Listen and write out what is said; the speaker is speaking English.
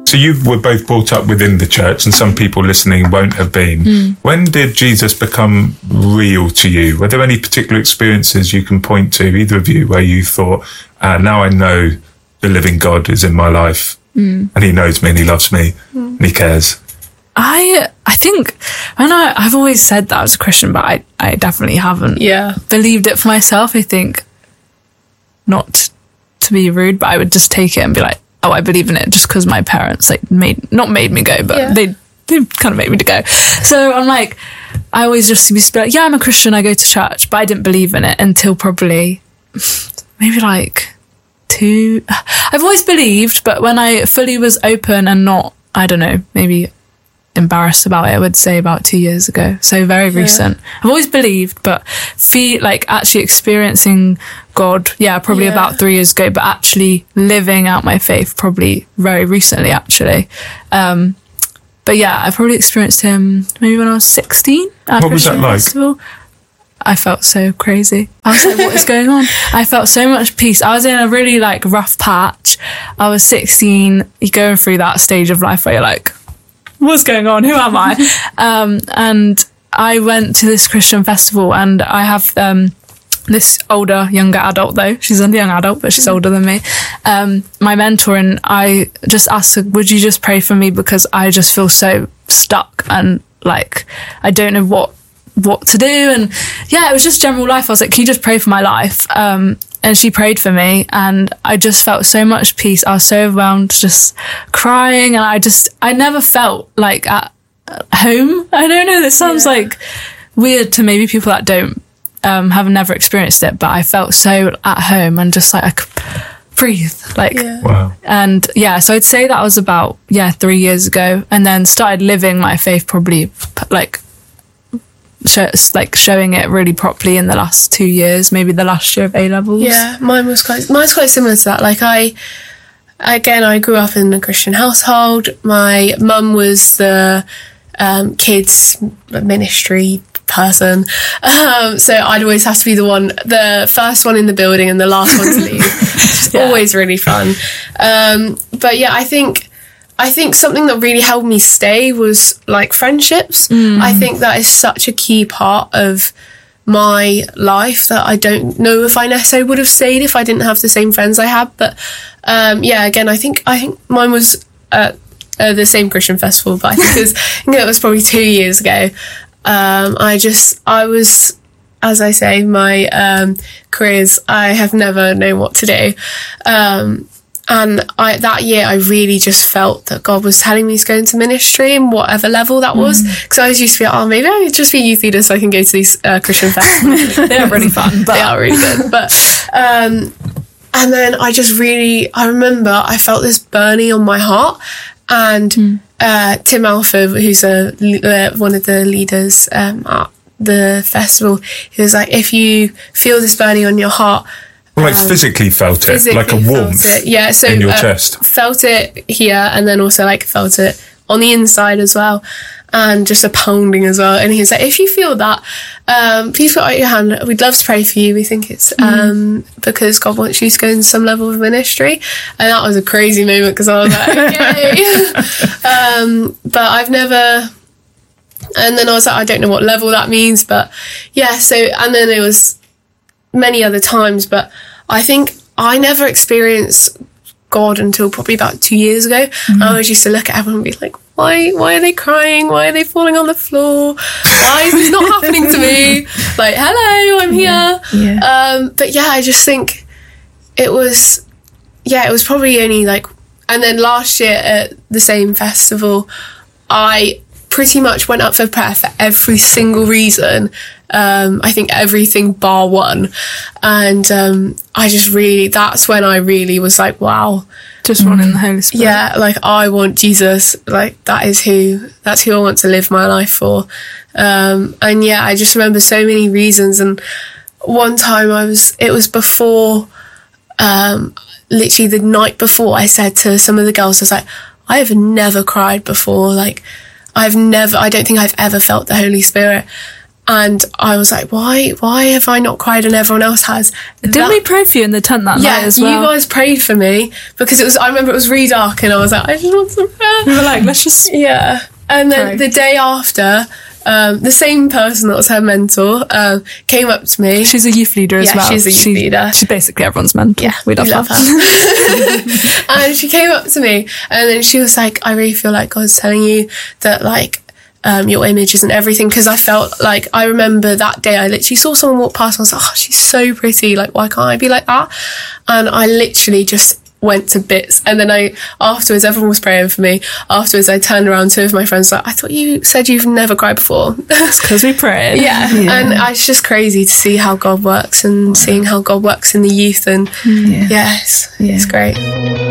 So you were both brought up within the church, and some people listening won't have been. When did Jesus become real to you? Were there any particular experiences you can point to, either of you, where you thought, now I know the living God is in my life, and he knows me and he loves me and he cares? I think I've always said that I was a Christian, but I definitely haven't believed it for myself. I think, not to be rude, but I would just take it and be like, oh, I believe in it just because my parents not made me go, but they kind of made me to go. So I'm like, I always just used to be like, yeah, I'm a Christian, I go to church, but I didn't believe in it until probably maybe like I've always believed, but when I fully was open and not, I don't know, maybe embarrassed about it, I would say about 2 years ago. So very recent. I've always believed, but actually experiencing God, probably about 3 years ago, but actually living out my faith probably very recently, actually. But yeah, I probably experienced him maybe when I was 16. What was that like? Festival. I felt so crazy. I was like, what is going on? I felt so much peace. I was in a really rough patch. I was 16. You're going through that stage of life where you're like, what's going on? Who am I? And I went to this Christian festival, and I have this younger adult though. She's a young adult, but she's older than me. My mentor, and I just asked her, would you just pray for me? Because I just feel so stuck and I don't know what to do. And it was just general life. I was like, can you just pray for my life? And she prayed for me, and I just felt so much peace. I was so overwhelmed, just crying, and I never felt like at home. I don't know, this sounds weird to maybe people that don't have never experienced it, but I felt so at home and just I could breathe. Wow. And so I'd say that was about 3 years ago, and then started living my faith probably showing it really properly in the last 2 years, maybe the last year of A-levels. Yeah, mine's quite similar to that. I grew up in a Christian household. My mum was the kids ministry person, so I'd always have to be the first one in the building and the last one to leave. It's always really fun. But I think something that really helped me stay was friendships. I think that is such a key part of my life that I don't know if I necessarily would have stayed if I didn't have the same friends I had. But again, I think mine was the same Christian festival, but I think it was probably 2 years ago. I was, as I say, my careers, I have never known what to do. And that year, I really just felt that God was telling me to go into ministry in whatever level that was. Because I was used to be like, oh, maybe I could just be youth leader so I can go to these Christian festivals. They are really fun. They are really good. But and then I remember I felt this burning on my heart. And Tim Alford, who's one of the leaders at the festival, he was like, if you feel this burning on your heart, physically felt it, like a warmth so in your chest. Felt it here, and then also felt it on the inside as well, and just a pounding as well. And he was like, if you feel that, please put out your hand. We'd love to pray for you. We think it's because God wants you to go into some level of ministry. And that was a crazy moment because I was like, okay. But I've never... And then I was like, I don't know what level that means, but so, and then it was many other times, but I think I never experienced God until probably about 2 years ago. I always used to look at everyone and be like, why are they crying? Why are they falling on the floor? Why is this not happening to me? Hello, I'm here. But I just think it was probably only and then last year at the same festival, I pretty much went up for prayer for every single reason. I think everything bar one. And that's when I really was like, wow. Just wanting the Holy Spirit. Yeah, I want Jesus. That's who I want to live my life for. I just remember so many reasons. And one time it was before, literally the night before, I said to some of the girls, I was like, I have never cried before. I don't think I've ever felt the Holy Spirit. And I was like, why have I not cried and everyone else has? Didn't we pray for you in the tent that night as well? You guys prayed for me because I remember it was really dark and I was like, I just want some prayer. We were like, let's just... Yeah. And then the day after, the same person that was her mentor came up to me. She's a youth leader as well. She's a youth leader. She's basically everyone's mentor. Yeah, we love her. And she came up to me and then she was like, I really feel like God's telling you that like your image isn't everything. Because I felt like, I remember that day I literally saw someone walk past and I was like, oh, she's so pretty, like why can't I be like that? And I literally just went to bits. And then afterwards, everyone was praying for me. Afterwards, I turned around to two of my friends like, I thought you said you've never cried before. It's because we prayed. Yeah. And it's just crazy to see how God works and seeing how God works in the youth. And it's great.